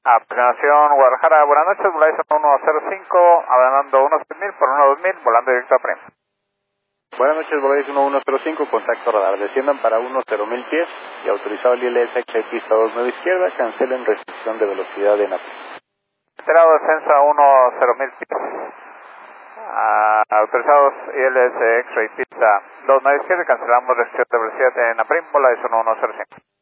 Aproximación Guadalajara, buenas noches, Volaison 105, abandonando 1000 por 2000, volando directo a Prim. Buenas noches, Volaison 105, contacto radar. Desciendan para 10.000 pies y autorizado el ILS XA pista 29 izquierda, cancelen restricción de velocidad en API. Alterado descenso a 10.000 pies. Autorizados ILS X-Ray pista 29 izquierda, cancelamos restricción de velocidad en Aprim, Volaison 105.